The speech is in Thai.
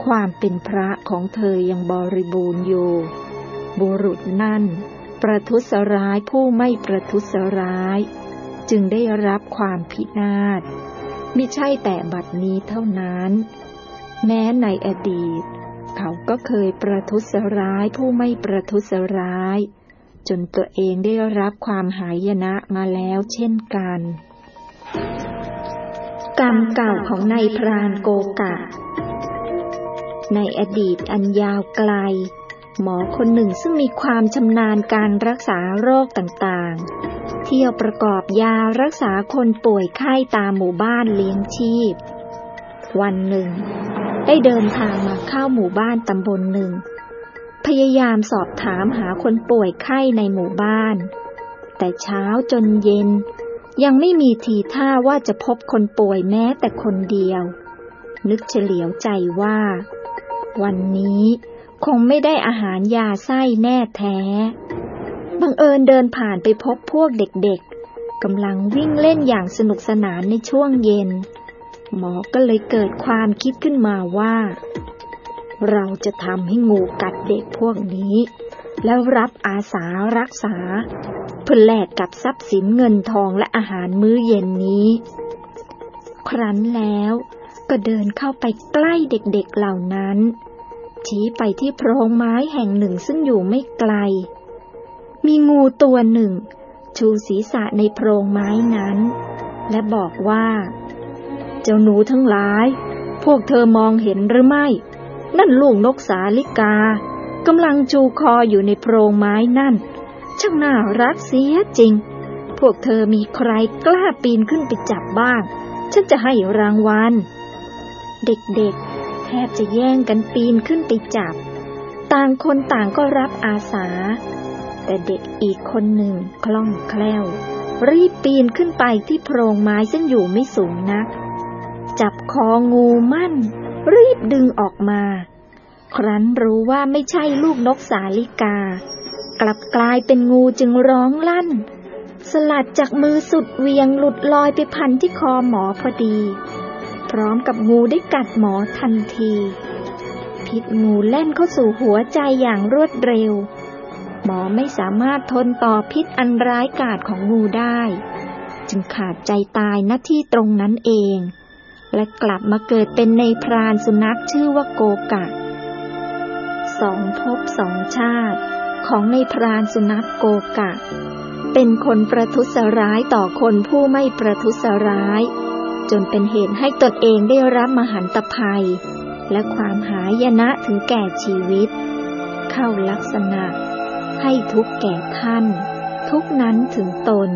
ความเป็นพระของเธอยังบริบูรณ์อยู่บุรุษนั่นประทุษร้ายผู้ไม่ประทุษร้ายจึงได้รับความพินาศมิใช่แต่บัดนี้เท่านั้นแม้ในอดีตเขาก็เคยประทุษร้ายผู้ไม่ประทุษร้ายจนตัวเองได้รับความหายนะมาแล้วเช่นกันกรรมเก่าของนายพรานโกกะในอดีตอันยาวไกลหมอคนหนึ่งซึ่งมีความชำนาญการรักษาโรคต่างๆเที่ยวประกอบยารักษาคนป่วยไข้ตามหมู่บ้านเลี้ยงชีพวันหนึ่งได้เดินทางมาเข้าหมู่บ้านตำบลหนึ่งพยายามสอบถามหาคนป่วยไข้ในหมู่บ้านแต่เช้าจนเย็นยังไม่มีทีท่าว่าจะพบคนป่วยแม้แต่คนเดียวนึกเฉลียวใจว่าวันนี้คงไม่ได้อาหารยาไส้แน่แท้บังเอิญเดินผ่านไปพบพวกเด็กๆกำลังวิ่งเล่นอย่างสนุกสนานในช่วงเย็นหมอก็เลยเกิดความคิดขึ้นมาว่าเราจะทำให้งูกัดเด็กพวกนี้แล้วรับอาสารักษาเพื่อแลกกับทรัพย์สินเงินทองและอาหารมื้อเย็นนี้ครั้นแล้วก็เดินเข้าไปใกล้เด็กๆเหล่านั้นชี้ไปที่โพรงไม้แห่งหนึ่งซึ่งอยู่ไม่ไกลมีงูตัวหนึ่งชูศีรษะในโพรงไม้นั้นและบอกว่าเจ้าหนูทั้งหลายพวกเธอมองเห็นหรือไม่นั่นลูกนกสาลิกากำลังชูคออยู่ในโพรงไม้นั่นช่างน่ารักเสียจริงพวกเธอมีใครกล้าปีนขึ้นไปจับบ้างฉันจะให้รางวัลเด็กๆแทบจะแย่งกันปีนขึ้นไปจับต่างคนต่างก็รับอาสาแต่เด็กอีกคนหนึ่งคล่องแคล่วรีบปีนขึ้นไปที่โพรงไม้ซึ่งอยู่ไม่สูงนักจับคองูมั่นรีบดึงออกมาครั้นรู้ว่าไม่ใช่ลูกนกสาลิกากลับกลายเป็นงูจึงร้องลั่นสลัดจากมือสุดเวียงหลุดลอยไปพันที่คอหมอพอดีพร้อมกับงูได้กัดหมอทันทีพิษงูแล่นเข้าสู่หัวใจอย่างรวดเร็วหมอไม่สามารถทนต่อพิษอันร้ายกาจของงูได้จึงขาดใจตายณที่ตรงนั้นเองและกลับมาเกิดเป็นในพรานสุนัขชื่อว่าโกกะสองภพสองชาติของในพรานสุนัขโกกะเป็นคนประทุษร้ายต่อคนผู้ไม่ประทุษร้ายจนเป็นเหตุให้ตนเองได้รับมหันตภัยและความหายนะถึงแก่ชีวิตเข้าลักษณะให้ทุกข์แก่ท่านทุกข์นั้นถึงตน